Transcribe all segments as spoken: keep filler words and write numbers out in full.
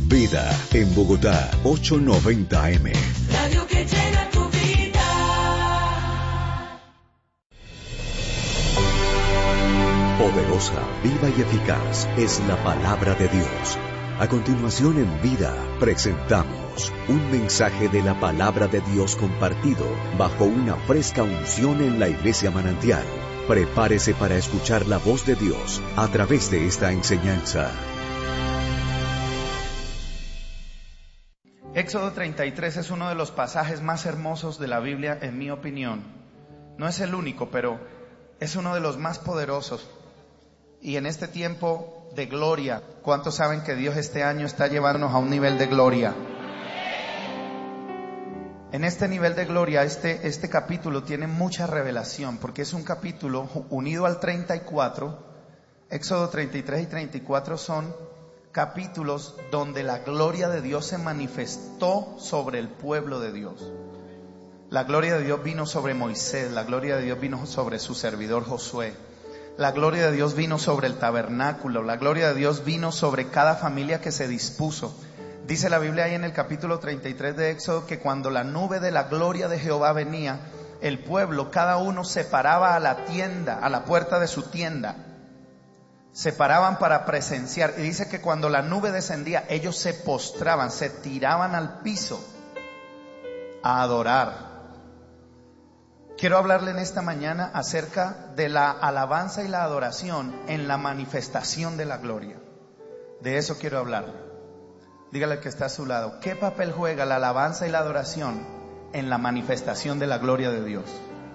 Vida en Bogotá, ochocientos noventa eme. Radio que llena tu vida. Poderosa, viva y eficaz es la palabra de Dios. A continuación en Vida presentamos un mensaje de la palabra de Dios compartido bajo una fresca unción en la Iglesia Manantial. Prepárese para escuchar la voz de Dios a través de esta enseñanza. Éxodo treinta y tres es uno de los pasajes más hermosos de la Biblia, en mi opinión. No es el único, pero es uno de los más poderosos. Y en este tiempo de gloria, ¿cuántos saben que Dios este año está llevándonos a un nivel de gloria? En este nivel de gloria, este, este capítulo tiene mucha revelación, porque es un capítulo unido al treinta y cuatro. Éxodo treinta y tres y treinta y cuatro son capítulos donde la gloria de Dios se manifestó sobre el pueblo de Dios. La gloria de Dios vino sobre Moisés, la gloria de Dios vino sobre su servidor Josué, la gloria de Dios vino sobre el tabernáculo, la gloria de Dios vino sobre cada familia que se dispuso. Dice la Biblia ahí en el capítulo treinta y tres de Éxodo que cuando la nube de la gloria de Jehová venía, el pueblo, cada uno se paraba a la tienda, a la puerta de su tienda. Se paraban para presenciar, y dice que cuando la nube descendía, ellos se postraban, se tiraban al piso a adorar. Quiero hablarle en esta mañana acerca de la alabanza y la adoración en la manifestación de la gloria. De eso quiero hablarle. Dígale al que está a su lado, ¿qué papel juega la alabanza y la adoración en la manifestación de la gloria de Dios?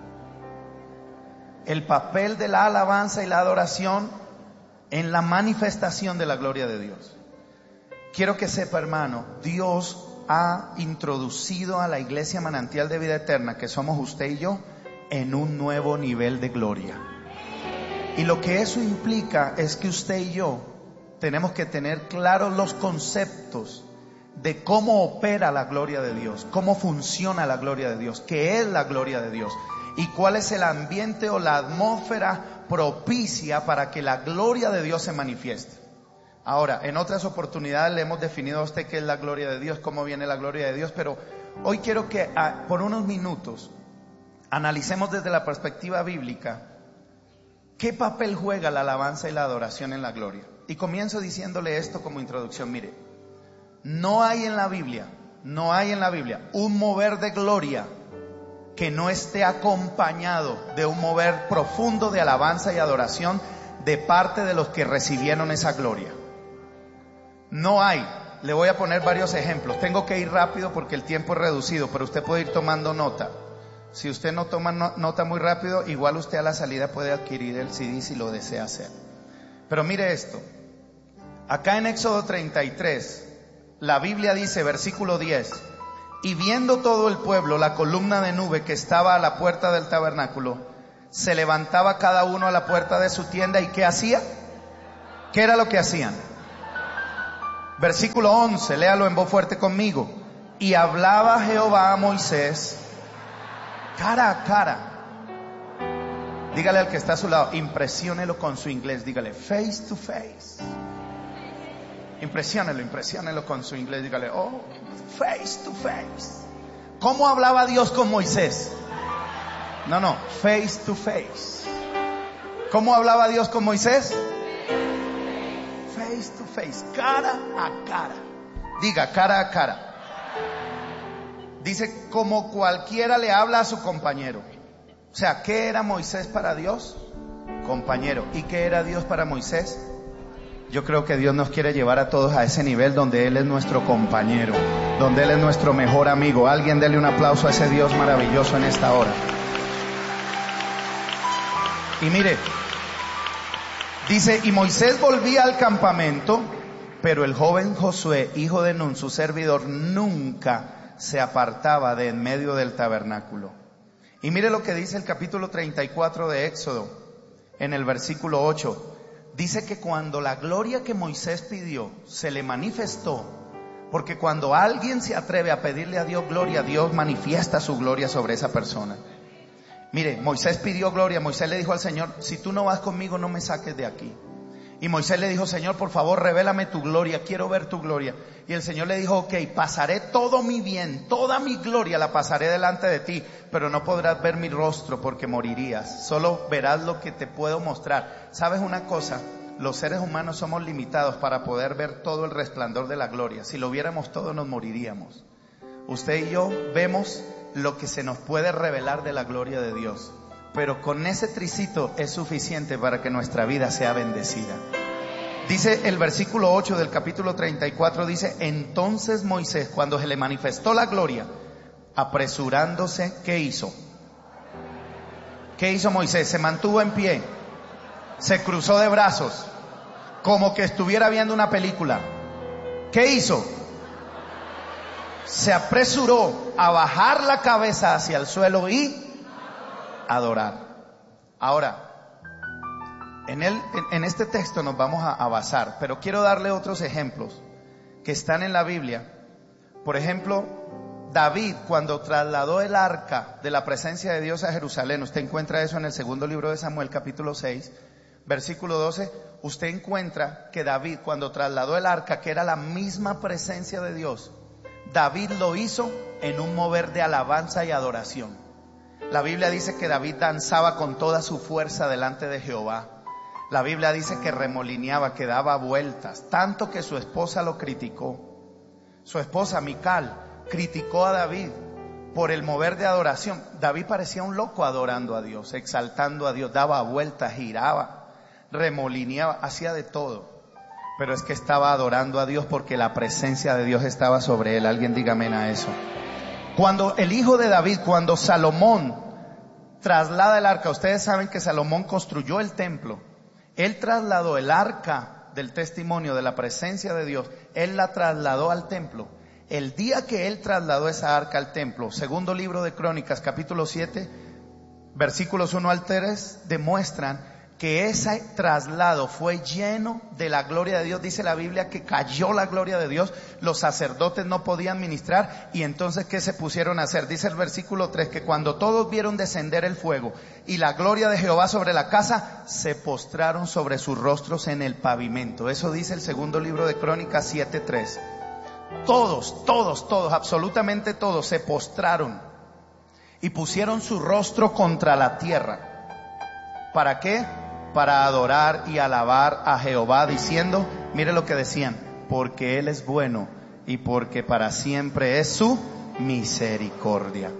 El papel de la alabanza y la adoración en la manifestación de la gloria de Dios. Quiero que sepa, hermano, Dios ha introducido a la Iglesia Manantial de Vida Eterna, que somos usted y yo, en un nuevo nivel de gloria. Y lo que eso implica es que usted y yo tenemos que tener claros los conceptos de cómo opera la gloria de Dios, cómo funciona la gloria de Dios, qué es la gloria de Dios y cuál es el ambiente o la atmósfera propicia para que la gloria de Dios se manifieste. Ahora, en otras oportunidades le hemos definido a usted qué es la gloria de Dios, cómo viene la gloria de Dios, pero hoy quiero que a, por unos minutos analicemos desde la perspectiva bíblica qué papel juega la alabanza y la adoración en la gloria. Y comienzo diciéndole esto como introducción. Mire, no hay en la Biblia, no hay en la Biblia un mover de gloria que no esté acompañado de un mover profundo de alabanza y adoración de parte de los que recibieron esa gloria. No hay. Le voy a poner varios ejemplos. Tengo que ir rápido porque el tiempo es reducido, pero usted puede ir tomando nota. Si usted no toma no, nota muy rápido, igual usted a la salida puede adquirir el C D si lo desea hacer. Pero mire esto. Acá en Éxodo treinta y tres, la Biblia dice, versículo diez, y viendo todo el pueblo la columna de nube que estaba a la puerta del tabernáculo, se levantaba cada uno a la puerta de su tienda. ¿Y qué hacía? ¿Qué era lo que hacían? Versículo once, léalo en voz fuerte conmigo. Y hablaba Jehová a Moisés cara a cara. Dígale al que está a su lado, impresiónelo con su inglés, dígale face to face. Impresiónelo, impresiónelo con su inglés, dígale, oh, face to face. ¿Cómo hablaba Dios con Moisés? No, no, face to face. ¿Cómo hablaba Dios con Moisés? Face to face, cara a cara. Diga, cara a cara. Dice, como cualquiera le habla a su compañero. O sea, ¿qué era Moisés para Dios? Compañero. ¿Y qué era Dios para Moisés? Yo creo que Dios nos quiere llevar a todos a ese nivel donde Él es nuestro compañero, donde Él es nuestro mejor amigo. Alguien dele un aplauso a ese Dios maravilloso en esta hora. Y mire, dice, y Moisés volvía al campamento, pero el joven Josué, hijo de Nun, su servidor, nunca se apartaba de en medio del tabernáculo. Y mire lo que dice el capítulo treinta y cuatro de Éxodo, en el versículo ocho. Dice que cuando la gloria que Moisés pidió se le manifestó, porque cuando alguien se atreve a pedirle a Dios gloria, Dios manifiesta su gloria sobre esa persona. Mire, Moisés pidió gloria, Moisés le dijo al Señor, si tú no vas conmigo, no me saques de aquí. Y Moisés le dijo, Señor, por favor, revélame tu gloria, quiero ver tu gloria. Y el Señor le dijo, ok, pasaré todo mi bien, toda mi gloria la pasaré delante de ti, pero no podrás ver mi rostro porque morirías. Solo verás lo que te puedo mostrar. ¿Sabes una cosa? Los seres humanos somos limitados para poder ver todo el resplandor de la gloria. Si lo viéramos todo, nos moriríamos. Usted y yo vemos lo que se nos puede revelar de la gloria de Dios. Pero con ese tricito es suficiente para que nuestra vida sea bendecida. Dice el versículo ocho del capítulo treinta y cuatro, dice, entonces Moisés, cuando se le manifestó la gloria, apresurándose, ¿qué hizo? ¿Qué hizo Moisés? Se mantuvo en pie, se cruzó de brazos, como que estuviera viendo una película. ¿Qué hizo? Se apresuró a bajar la cabeza hacia el suelo y adorar. Ahora, en, el, en, en este texto nos vamos a, a basar, pero quiero darle otros ejemplos que están en la Biblia. Por ejemplo, David, cuando trasladó el arca de la presencia de Dios a Jerusalén, usted encuentra eso en el segundo libro de Samuel, capítulo seis, versículo doce, usted encuentra que David, cuando trasladó el arca, que era la misma presencia de Dios, David lo hizo en un mover de alabanza y adoración. La Biblia dice que David danzaba con toda su fuerza delante de Jehová. La Biblia dice que remolineaba, que daba vueltas, tanto que su esposa lo criticó. Su esposa Mical criticó a David por el mover de adoración. David parecía un loco adorando a Dios, exaltando a Dios, daba vueltas, giraba, remolineaba, hacía de todo. Pero es que estaba adorando a Dios porque la presencia de Dios estaba sobre él. Alguien diga amén a eso. Cuando el hijo de David, cuando Salomón traslada el arca, ustedes saben que Salomón construyó el templo. Él trasladó el arca del testimonio de la presencia de Dios, él la trasladó al templo. El día que él trasladó esa arca al templo, segundo libro de Crónicas, capítulo siete, versículos uno al tres, demuestran que ese traslado fue lleno de la gloria de Dios. Dice la Biblia que cayó la gloria de Dios, los sacerdotes no podían ministrar, y entonces ¿qué se pusieron a hacer? Dice el versículo tres, que cuando todos vieron descender el fuego y la gloria de Jehová sobre la casa, se postraron sobre sus rostros en el pavimento. Eso dice el segundo libro de Crónicas siete tres. Todos, todos, todos, absolutamente todos se postraron y pusieron su rostro contra la tierra. ¿Para qué? Para adorar y alabar a Jehová, diciendo, mire lo que decían, porque Él es bueno y porque para siempre es su misericordia.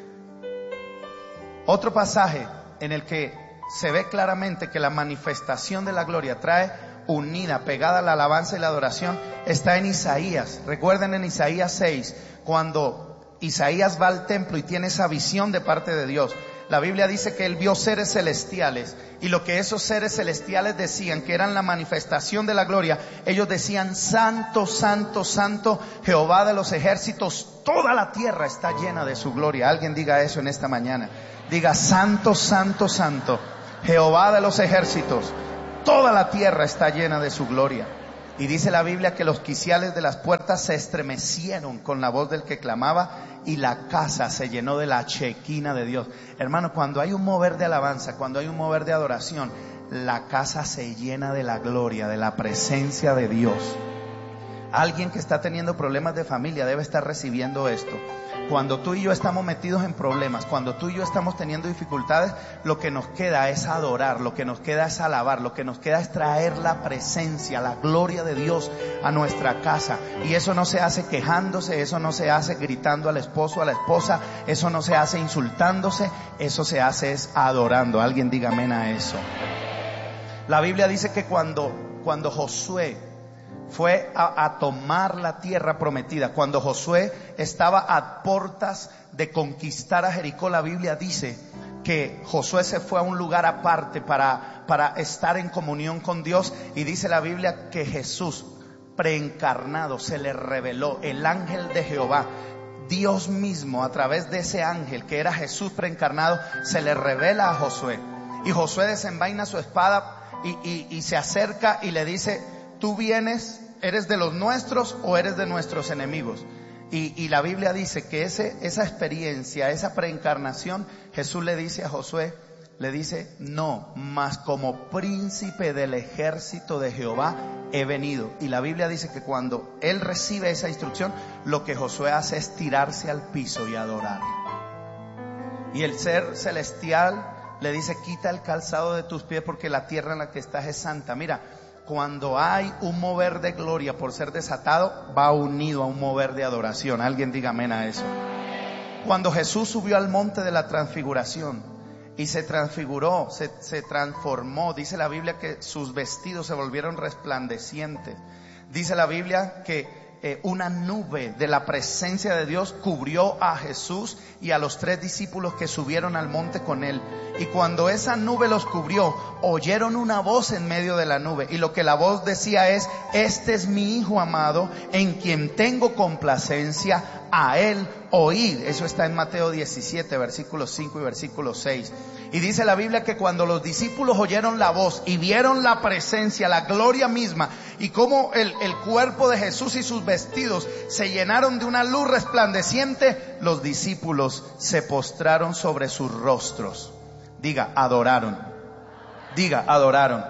Otro pasaje en el que se ve claramente que la manifestación de la gloria trae unida, pegada a la alabanza y la adoración, está en Isaías. Recuerden en Isaías seis, cuando Isaías va al templo y tiene esa visión de parte de Dios. La Biblia dice que él vio seres celestiales, y lo que esos seres celestiales decían, que eran la manifestación de la gloria, ellos decían, santo, santo, santo, Jehová de los ejércitos, toda la tierra está llena de su gloria. Alguien diga eso en esta mañana. Diga, santo, santo, santo, Jehová de los ejércitos, toda la tierra está llena de su gloria. Y dice la Biblia que los quiciales de las puertas se estremecieron con la voz del que clamaba, y la casa se llenó de la chequina de Dios. Hermano, cuando hay un mover de alabanza, cuando hay un mover de adoración, la casa se llena de la gloria, de la presencia de Dios. Alguien que está teniendo problemas de familia debe estar recibiendo esto. Cuando tú y yo estamos metidos en problemas, cuando tú y yo estamos teniendo dificultades, lo que nos queda es adorar, lo que nos queda es alabar, lo que nos queda es traer la presencia, la gloria de Dios a nuestra casa. Y eso no se hace quejándose, eso no se hace gritando al esposo, a la esposa, eso no se hace insultándose, eso se hace es adorando. Alguien diga amén a eso. La Biblia dice que cuando, cuando Josué fue a, a tomar la tierra prometida, cuando Josué estaba a puertas de conquistar a Jericó, la Biblia dice que Josué se fue a un lugar aparte para, para estar en comunión con Dios, y dice la Biblia que Jesús preencarnado se le reveló, el ángel de Jehová, Dios mismo a través de ese ángel que era Jesús preencarnado, se le revela a Josué, y Josué desenvaina su espada y, y, y se acerca y le dice, tú vienes, ¿eres de los nuestros o eres de nuestros enemigos? Y, y la Biblia dice que ese, esa experiencia, esa preencarnación, Jesús le dice a Josué, le dice, no, mas como príncipe del ejército de Jehová he venido. Y la Biblia dice que cuando él recibe esa instrucción, lo que Josué hace es tirarse al piso y adorar. Y el ser celestial le dice, quita el calzado de tus pies porque la tierra en la que estás es santa. Mira, cuando hay un mover de gloria por ser desatado, va unido a un mover de adoración. Alguien diga amén a eso. Cuando Jesús subió al monte de la transfiguración y se transfiguró, se, se transformó, dice la Biblia que sus vestidos se volvieron resplandecientes. Dice la Biblia que eh, una nube de la presencia de Dios cubrió a Jesús y a los tres discípulos que subieron al monte con él. Y cuando esa nube los cubrió, oyeron una voz en medio de la nube. Y lo que la voz decía es, este es mi Hijo amado, en quien tengo complacencia, a él oíd. Eso está en Mateo diecisiete, versículos cinco y versículo seis. Y dice la Biblia que cuando los discípulos oyeron la voz y vieron la presencia, la gloria misma, y cómo el, el cuerpo de Jesús y sus vestidos se llenaron de una luz resplandeciente, los discípulos se postraron sobre sus rostros. Diga, adoraron. Diga, adoraron.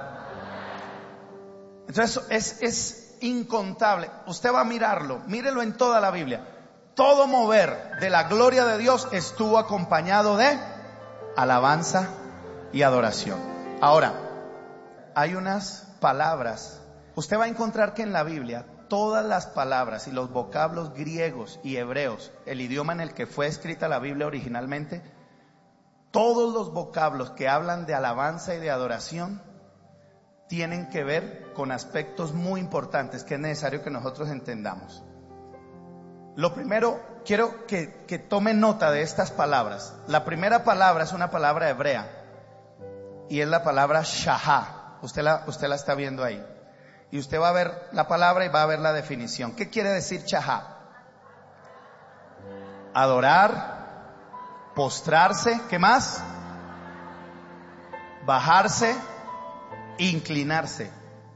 Entonces es, es incontable. Usted va a mirarlo, mírelo en toda la Biblia. Todo mover de la gloria de Dios estuvo acompañado de alabanza y adoración. Ahora, hay unas palabras. Usted va a encontrar que en la Biblia todas las palabras y los vocablos griegos y hebreos, el idioma en el que fue escrita la Biblia originalmente, todos los vocablos que hablan de alabanza y de adoración tienen que ver con aspectos muy importantes que es necesario que nosotros entendamos. Lo primero, quiero que, que tome nota de estas palabras. La primera palabra es una palabra hebrea y es la palabra shahá. Usted la, usted la está viendo ahí. Y usted va a ver la palabra y va a ver la definición. ¿Qué quiere decir shahá? Adorar, postrarse, ¿qué más? Bajarse, inclinarse.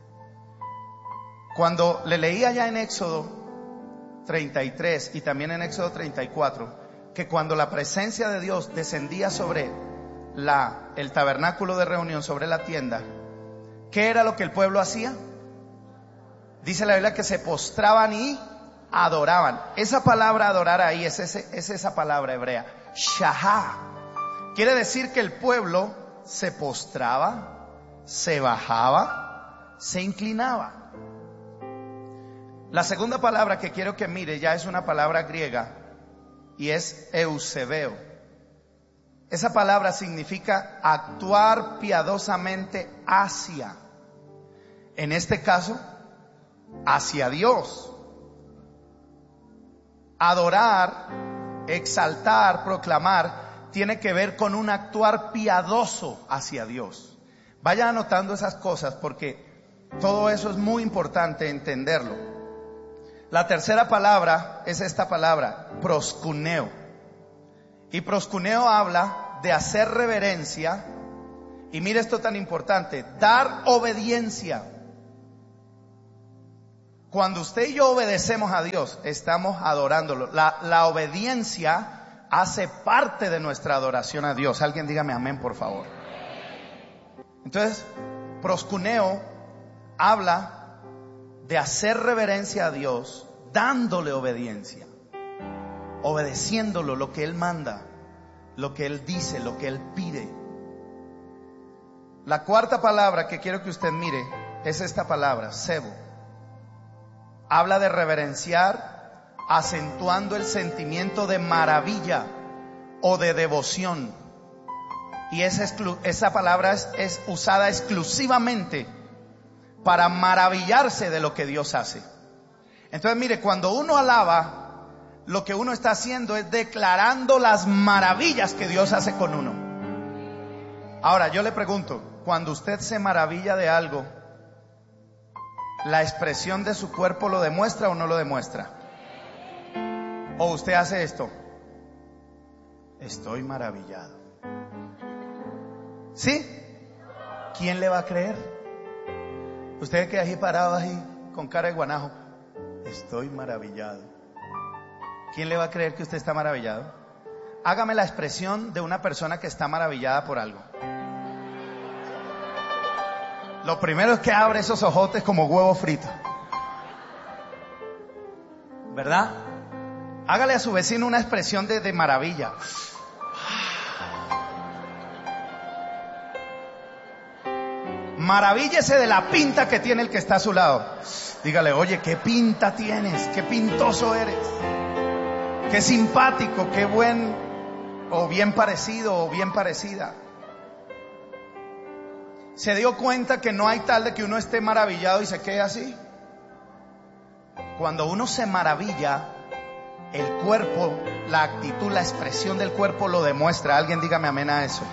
Cuando le leí allá en Éxodo treinta y tres y también en Éxodo treinta y cuatro, que cuando la presencia de Dios descendía sobre la, el tabernáculo de reunión, sobre la tienda, ¿qué era lo que el pueblo hacía? Dice la Biblia que se postraban y adoraban. Esa palabra adorar ahí es, ese, es esa palabra hebrea, shahá. Quiere decir que el pueblo se postraba, se bajaba, se inclinaba. La segunda palabra que quiero que mire ya es una palabra griega y es eusebeo. Esa palabra significa actuar piadosamente hacia, en este caso, hacia Dios. Adorar, exaltar, proclamar, tiene que ver con un actuar piadoso hacia Dios. Vaya anotando esas cosas porque todo eso es muy importante entenderlo. La tercera palabra es esta palabra, proskuneo. Y proskuneo habla de hacer reverencia. Y mire esto tan importante, dar obediencia. Cuando usted y yo obedecemos a Dios, estamos adorándolo. La, la obediencia hace parte de nuestra adoración a Dios. Alguien dígame amén, por favor. Entonces, proskuneo habla de hacer reverencia a Dios, dándole obediencia, obedeciéndolo, lo que Él manda, lo que Él dice, lo que Él pide. La cuarta palabra que quiero que usted mire es esta palabra, sebo. Habla de reverenciar, acentuando el sentimiento de maravilla o de devoción. Y esa, exclu- esa palabra es, es usada exclusivamente para maravillarse de lo que Dios hace. Entonces mire, cuando uno alaba, lo que uno está haciendo es declarando las maravillas que Dios hace con uno. Ahora yo le pregunto, cuando usted se maravilla de algo, ¿la expresión de su cuerpo lo demuestra o no lo demuestra? ¿O usted hace esto? Estoy maravillado. ¿Sí? ¿Quién le va a creer? Usted que ahí parado ahí con cara de guanajo, estoy maravillado. ¿Quién le va a creer que usted está maravillado? Hágame la expresión de una persona que está maravillada por algo. Lo primero es que abre esos ojotes como huevo frito. ¿Verdad? Hágale a su vecino una expresión de, de maravilla. Maravíllese de la pinta que tiene el que está a su lado. Dígale, oye, qué pinta tienes, qué pintoso eres, qué simpático, qué buen o bien parecido o bien parecida. ¿Se dio cuenta que no hay tal de que uno esté maravillado y se quede así? Cuando uno se maravilla, el cuerpo, la actitud, la expresión del cuerpo lo demuestra. Alguien dígame amén a eso.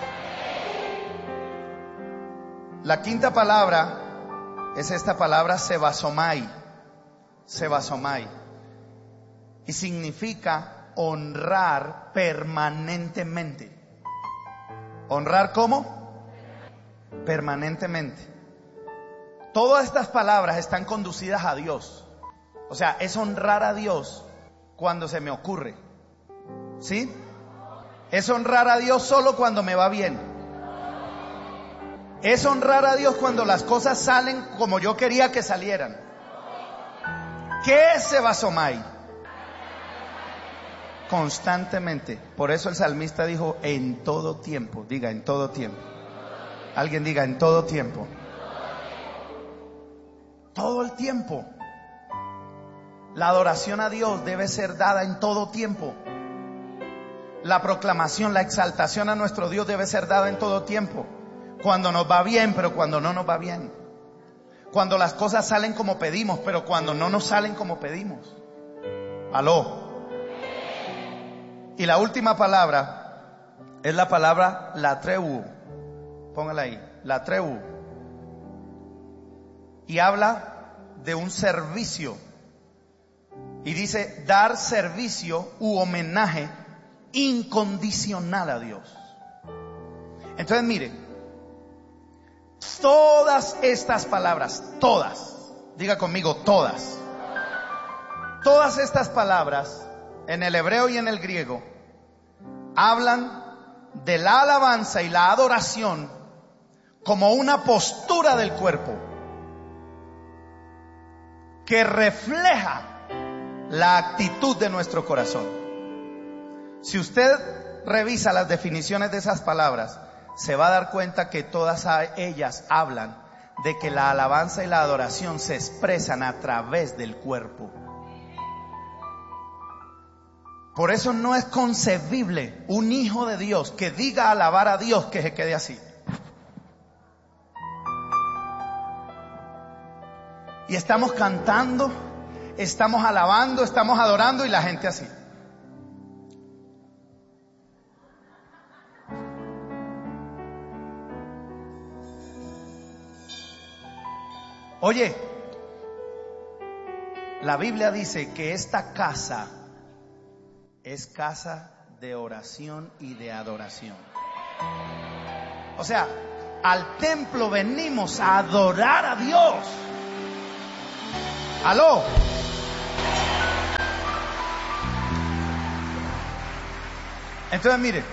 La quinta palabra es esta palabra sebasomai. Sebasomai. Y significa honrar permanentemente. ¿Honrar cómo? Permanentemente. Todas estas palabras están conducidas a Dios. O sea, es honrar a Dios cuando se me ocurre. ¿Sí? Es honrar a Dios solo cuando me va bien. Es honrar a Dios cuando las cosas salen como yo quería que salieran. ¿Qué es sebasomai? Constantemente. Por eso el salmista dijo en todo tiempo. Diga en todo tiempo. Alguien diga en todo tiempo. Todo el tiempo. La adoración a Dios debe ser dada en todo tiempo. La proclamación, la exaltación a nuestro Dios debe ser dada en todo tiempo. Cuando nos va bien, pero cuando no nos va bien. Cuando las cosas salen como pedimos, pero cuando no nos salen como pedimos. Aló. Y la última palabra es la palabra latreu. Póngala ahí, latreu. Y habla de un servicio. Y dice dar servicio u homenaje incondicional a Dios. Entonces mire, todas estas palabras, todas, diga conmigo todas, todas estas palabras en el hebreo y en el griego hablan de la alabanza y la adoración como una postura del cuerpo que refleja la actitud de nuestro corazón. Si usted revisa las definiciones de esas palabras, se va a dar cuenta que todas ellas hablan de que la alabanza y la adoración se expresan a través del cuerpo. Por eso no es concebible un hijo de Dios que diga alabar a Dios que se quede así. Y estamos cantando, estamos alabando, estamos adorando y la gente así. Oye, la Biblia dice que esta casa es casa de oración y de adoración. O sea, al templo venimos a adorar a Dios. ¿Aló? Entonces mire,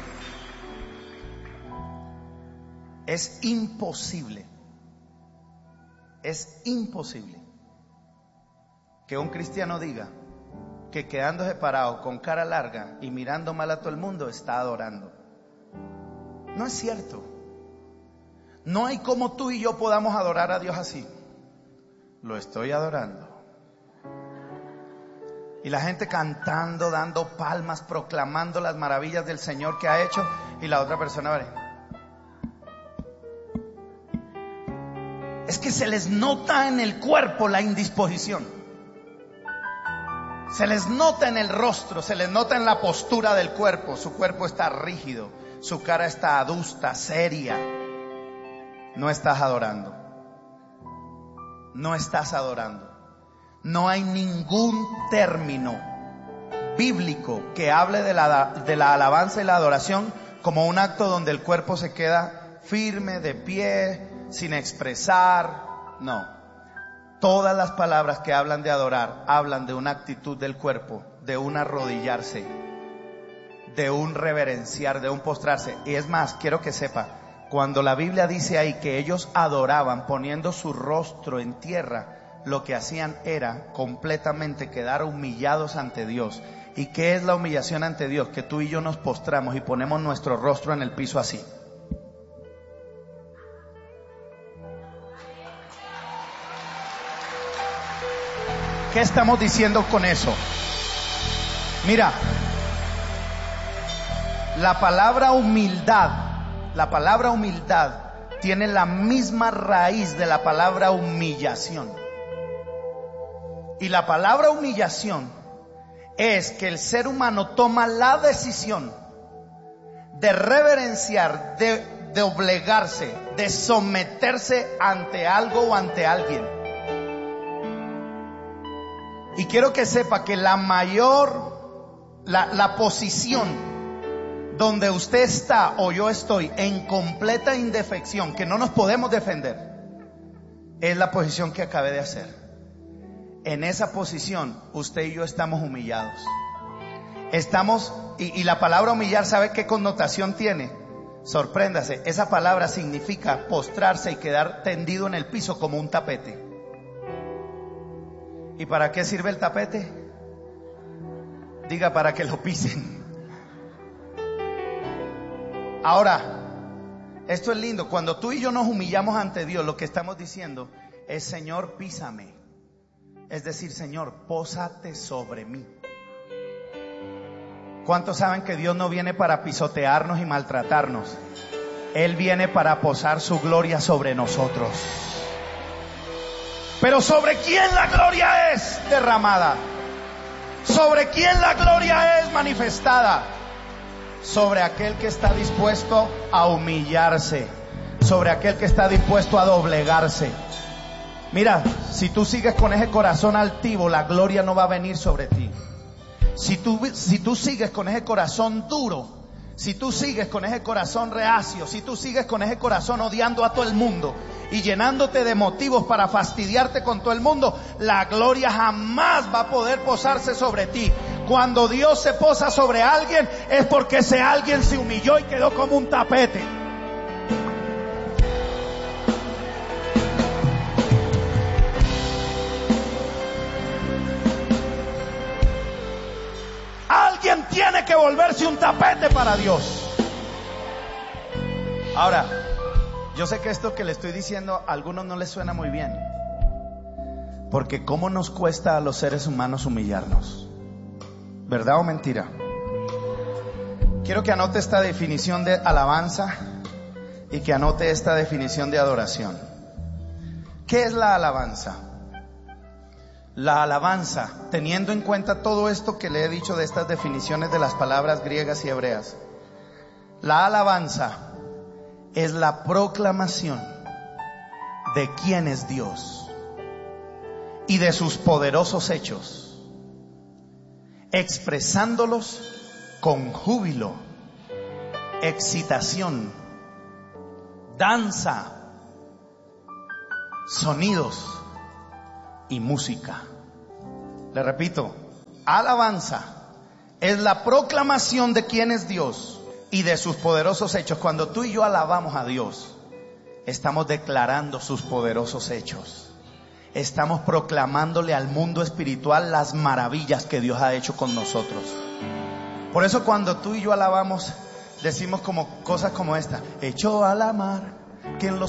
es imposible, es imposible que un cristiano diga que quedándose parado con cara larga y mirando mal a todo el mundo está adorando. No es cierto. No hay como tú y yo podamos adorar a Dios así. Lo estoy adorando. Y la gente cantando, dando palmas, proclamando las maravillas del Señor que ha hecho, y la otra persona ve. Es que se les nota en el cuerpo la indisposición. Se les nota en el rostro, se les nota en la postura del cuerpo. Su cuerpo está rígido, su cara está adusta, seria. No estás adorando. No estás adorando. No hay ningún término bíblico que hable de la, de la alabanza y la adoración como un acto donde el cuerpo se queda firme, de pie, sin expresar. No. Todas las palabras que hablan de adorar hablan de una actitud del cuerpo, de un arrodillarse, de un reverenciar, de un postrarse. Y es más, quiero que sepa, Cuando la Biblia dice ahí que ellos adoraban poniendo su rostro en tierra, lo que hacían era completamente quedar humillados ante Dios. ¿Y qué es la humillación ante Dios? Que tú y yo nos postramos y ponemos nuestro rostro en el piso así. ¿Qué estamos diciendo con eso? Mira, la palabra humildad, la palabra humildad tiene la misma raíz de la palabra humillación. Y la palabra humillación es que el ser humano toma la decisión de reverenciar, de, de doblegarse, de someterse ante algo o ante alguien. Y quiero que sepa que la mayor, la, la posición donde usted está o yo estoy en completa indefección, que no nos podemos defender, es la posición que acabé de hacer. En esa posición usted y yo estamos humillados. Estamos, y, y la palabra humillar, ¿sabe qué connotación tiene? Sorpréndase, esa palabra significa postrarse y quedar tendido en el piso como un tapete. ¿Y para qué sirve el tapete? Diga, para que lo pisen. Ahora, esto es lindo. Cuando tú y yo nos humillamos ante Dios, lo que estamos diciendo es: Señor, písame. Es decir, Señor, pósate sobre mí. ¿Cuántos saben que Dios no viene para pisotearnos y maltratarnos? Él viene para posar su gloria sobre nosotros. Pero ¿sobre quién la gloria es derramada? ¿Sobre quién la gloria es manifestada? Sobre aquel que está dispuesto a humillarse, sobre aquel que está dispuesto a doblegarse. Mira, si tú sigues con ese corazón altivo, la gloria no va a venir sobre ti. Si tú, si tú sigues con ese corazón duro, si tú sigues con ese corazón reacio, si tú sigues con ese corazón odiando a todo el mundo y llenándote de motivos para fastidiarte con todo el mundo, la gloria jamás va a poder posarse sobre ti. Cuando Dios se posa sobre alguien, es porque ese alguien se humilló y quedó como un tapete. Alguien tiene que volverse un tapete para Dios. Ahora, yo sé que esto que le estoy diciendo a algunos no les suena muy bien, porque ¿cómo nos cuesta a los seres humanos humillarnos? ¿Verdad o mentira? Quiero que anote esta definición de alabanza y que anote esta definición de adoración. ¿Qué es la alabanza? La alabanza, teniendo en cuenta todo esto que le he dicho de estas definiciones de las palabras griegas y hebreas, la alabanza es la proclamación de quién es Dios y de sus poderosos hechos, expresándolos con júbilo, excitación, danza, sonidos y música. Le repito, alabanza es la proclamación de quién es Dios y de sus poderosos hechos. Cuando tú y yo alabamos a Dios, estamos declarando sus poderosos hechos. Estamos proclamándole al mundo espiritual las maravillas que Dios ha hecho con nosotros. Por eso cuando tú y yo alabamos, decimos como cosas como esta: echó a la mar, que en los